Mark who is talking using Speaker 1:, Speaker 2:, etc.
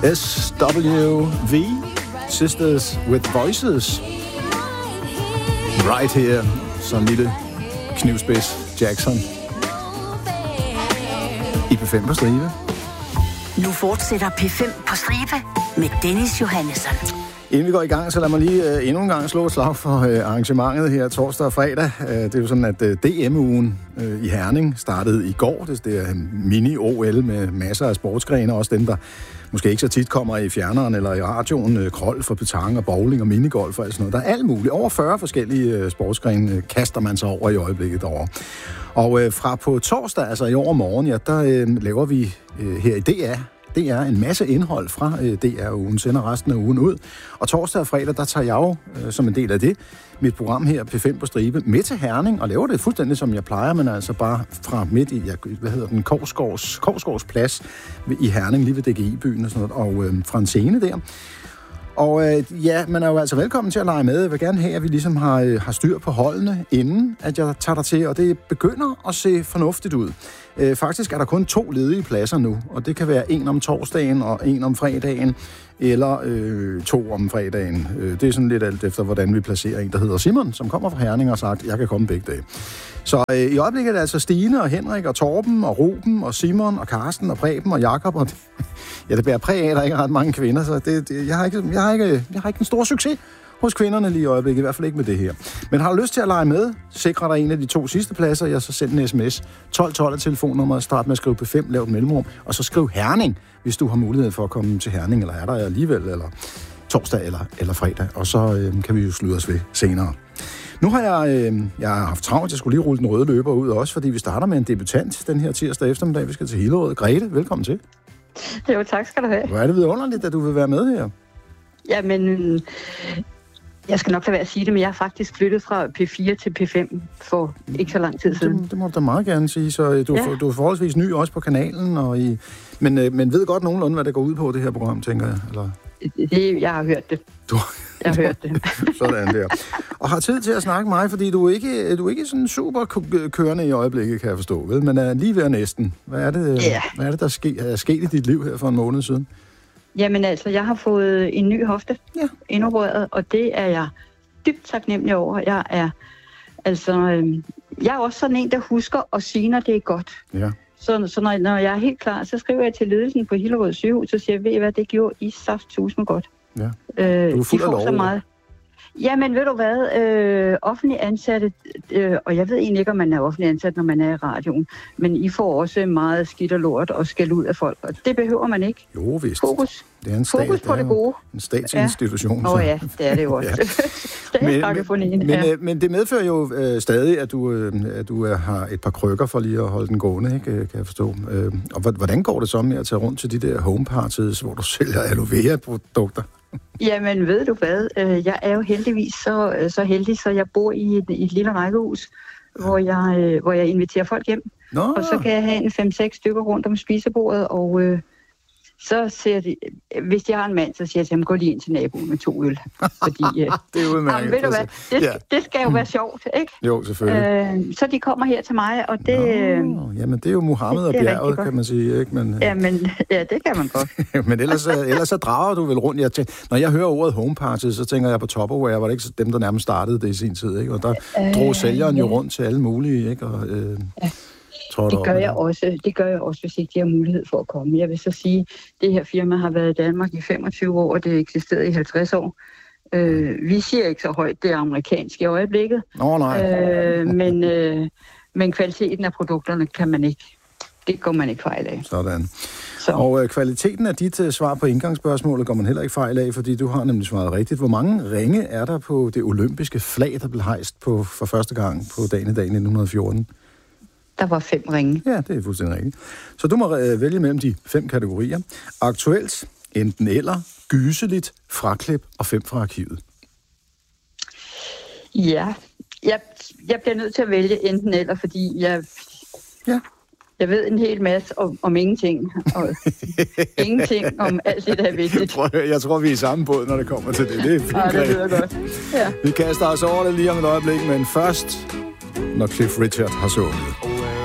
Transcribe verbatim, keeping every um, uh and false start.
Speaker 1: S W V, Sisters with Voices. Right here, så en lille knivspids Jackson. I P fem på stribe.
Speaker 2: Nu fortsætter P fem på stribe med Dennis Johannesson.
Speaker 1: Inden vi går i gang, så lad mig lige uh, endnu en gang slå et slag for uh, arrangementet her torsdag og fredag. Uh, det er jo sådan, at uh, D M-ugen uh, i Herning startede i går. Det, det er mini-O L med masser af sportsgrene, også dem, der måske ikke så tit kommer i fjerneren eller i radioen. Uh, krøl for petanque og bowling og minigolf og alt sådan noget. Der er alt muligt. Over fyrre forskellige uh, sportsgrene uh, kaster man sig over i øjeblikket over. Og uh, fra på torsdag, altså i overmorgen, ja, der uh, laver vi uh, her i D R Det er en masse indhold fra øh, D R-ugen, sender resten af ugen ud. Og torsdag og fredag, der tager jeg jo, øh, som en del af det, mit program her, P fem på stribe, med til Herning, og laver det fuldstændig, som jeg plejer, men altså bare fra midt i, jeg, hvad hedder den, Korsgårds, Korsgårds plads i Herning, lige ved D G I-byen og sådan noget, og øh, fra en scene der. Og øh, ja, man er jo altså velkommen til at lege med. Jeg vil gerne have, at vi ligesom har, øh, har styr på holdene, inden at jeg tager dig til, og det begynder at se fornuftigt ud. Øh, faktisk er der kun to ledige pladser nu, og det kan være en om torsdagen og en om fredagen, eller øh, to om fredagen. Øh, det er sådan lidt alt efter, hvordan vi placerer en, der hedder Simon, som kommer fra Herning og har sagt, jeg kan komme begge dage. Så øh, i øjeblikket er det altså Stine og Henrik og Torben og Ruben og Simon og Karsten og Preben og Jakob og ja, det bærer præg af, at der ikke er ret mange kvinder, så det, det, jeg, har ikke, jeg, har ikke, jeg har ikke en stor succes hos kvinderne lige i øjeblikket, i hvert fald ikke med det her. Men har du lyst til at lege med, sikre dig en af de to sidste pladser, jeg så send en sms. tolv tolv er telefonnummeret, start med at skrive P fem, lav et mellemrum, og så skriv Herning, hvis du har mulighed for at komme til Herning, eller er der alligevel, eller torsdag eller, eller fredag, og så øh, kan vi jo slutte os ved senere. Nu har jeg, øh, jeg har haft travlt, jeg skulle lige rulle den røde løber ud også, fordi vi starter med en debutant den her tirsdag eftermiddag. Vi skal til Hillerød. Grete, velkommen til.
Speaker 3: Jo, tak skal du have.
Speaker 1: Hvor er det vidunderligt, at du vil være med her.
Speaker 3: Jamen, jeg skal nok lade være at sige det, men jeg har faktisk flyttet fra P fire til P fem for ikke så lang tid siden.
Speaker 1: Det, det må du da meget gerne sige, så du, ja. du er forholdsvis ny også på kanalen, og i, men, men ved godt nogenlunde, hvad det går ud på, det her program, tænker jeg? Eller?
Speaker 3: Det, jeg har hørt det.
Speaker 1: Du...
Speaker 3: Jeg har hørt det.
Speaker 1: Sådan der. Og har tid til at snakke med mig, fordi du er ikke, du er ikke sådan super kørende i øjeblikket, kan jeg forstå, vel? Men er lige ved næsten. Hvad er det,
Speaker 3: ja.
Speaker 1: hvad er det der ske, er sket i dit liv her for en måned siden?
Speaker 3: Jamen altså, jeg har fået en ny hofte
Speaker 1: ja.
Speaker 3: indopereret, og det er jeg dybt taknemmelig over. Jeg er altså, øh, jeg er også sådan en, der husker at sige, når det er godt.
Speaker 1: Ja.
Speaker 3: Så, så når, når jeg er helt klar, så skriver jeg til ledelsen på Hillerød sygehus, så siger jeg, ved I hvad, det gjorde I safttusind godt.
Speaker 1: Ja.
Speaker 3: Øh,
Speaker 1: du er fuld af lov.
Speaker 3: Så meget. Jamen, ved du hvad, øh, offentlig ansatte, øh, og jeg ved egentlig ikke, om man er offentlig ansat, når man er i radioen, men I får også meget skidt og lort og skæld ud af folk, og det behøver man ikke.
Speaker 1: Jo, vist.
Speaker 3: Fokus.
Speaker 1: Det er en stat,
Speaker 3: Fokus på det gode.
Speaker 1: En statsinstitution.
Speaker 3: Åh ja. Oh, ja, det er det jo også.
Speaker 1: ja. men, men,
Speaker 3: ja.
Speaker 1: men, men det medfører jo øh, stadig, at du, øh, at du øh, har et par krykker for lige at holde den gående, ikke, kan jeg forstå. Øh, og hvordan går det så med at tage rundt til de der home parties, hvor du sælger aloe vera-produkter?
Speaker 3: Jamen, ved du hvad? Jeg er jo heldigvis så, så heldig, så jeg bor i et, i et lille rækkehus, ja. hvor, jeg, hvor jeg inviterer folk hjem.
Speaker 1: Nå.
Speaker 3: Og så kan jeg have en fem seks stykker rundt om spisebordet, og øh, så siger de, hvis de har en mand, så siger jeg til ham, gå lige ind til naboen med to øl. Fordi, øh,
Speaker 1: det er udmærket.
Speaker 3: Jamen, ved du hvad? Det, ja. det skal jo være sjovt, ikke?
Speaker 1: Jo, selvfølgelig.
Speaker 3: Øh, så de kommer her til mig, og det...
Speaker 1: Nå, jamen, det er jo Mohammed og bjerget, kan man sige, ikke? Men,
Speaker 3: ja, men, ja, det kan man godt.
Speaker 1: men ellers, ellers så drager du vel rundt. Jeg tænker, når jeg hører ordet home party, så tænker jeg på Tupperware, var det ikke dem, der nærmest startede det i sin tid, ikke? Og der øh, drog sælgeren ja. jo rundt til alle mulige, ikke? Og, øh,
Speaker 3: ja. Det gør jeg også. Det gør jeg også, hvis ikke de har mulighed for at komme. Jeg vil så sige, at det her firma har været i Danmark i femogtyve år, og det eksisterede i halvtreds år. Øh, vi siger ikke så højt, det er amerikansk i øjeblikket.
Speaker 1: Nå, nej.
Speaker 3: Øh, men, øh, men kvaliteten af produkterne kan man ikke. Det går man ikke fejl af.
Speaker 1: Sådan.
Speaker 3: Så.
Speaker 1: Og øh, kvaliteten af dit øh, svar på indgangsspørgsmålet går man heller ikke fejl af, fordi du har nemlig svaret rigtigt. Hvor mange ringe er der på det olympiske flag, der blev hejst på for første gang på dagen i dag nitten fjorten?
Speaker 3: Der var fem ringe.
Speaker 1: Ja, det er fuldstændig rigtigt. Så du må øh, vælge mellem de fem kategorier. Aktuelt, enten eller, gyseligt, fraklip og fem fra arkivet.
Speaker 3: Ja, jeg, jeg bliver nødt til at vælge enten eller, fordi jeg,
Speaker 1: ja.
Speaker 3: jeg ved en hel masse om, om ingenting. Og ingenting om alt det, der er vigtigt.
Speaker 1: Jeg tror, vi er i samme båd, når det kommer til det. Det er fint.
Speaker 3: Ja, det lyder godt. Ja.
Speaker 1: Vi kaster os over det lige om et øjeblik, men først, når Cliff Richard har sunget.